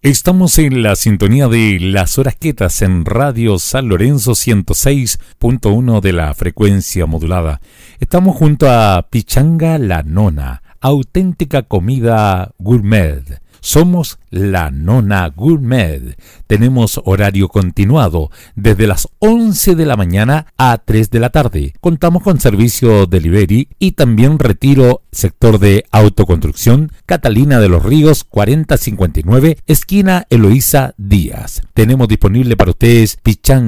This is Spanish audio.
Estamos en la sintonía de Las Horas Quietas en Radio San Lorenzo 106.1 de la frecuencia modulada. Estamos junto a Pichanga La Nona, auténtica comida gourmet. Somos La Nona Gourmet. Tenemos horario continuado desde las 11 de la mañana a 3 de la tarde. Contamos con servicio delivery y también retiro, sector de autoconstrucción, Catalina de los Ríos 4059, esquina Eloísa Díaz. Tenemos disponible para ustedes pichanga